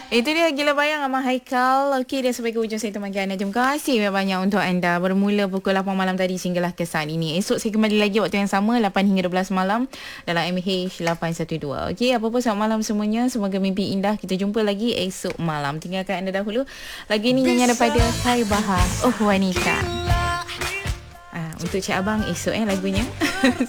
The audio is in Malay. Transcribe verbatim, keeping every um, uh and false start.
Itu dia Gila Bayang Abang Haikal. Okey, dia sampai ke hujung saya teman anda. Terima kasih banyak untuk anda. Bermula pukul lapan malam tadi sehinggalah ke saat ini. Esok saya kembali lagi waktu yang sama lapan hingga dua belas malam dalam M H lapan satu dua. Okey, apa-apa selamat malam semuanya. Semoga mimpi indah. Kita jumpa lagi esok malam. Tinggalkan anda dahulu. Lagi ni nyanyian daripada Hai Bahar. Oh Wanita. Ah, untuk Cik Abang esok eh lagunya.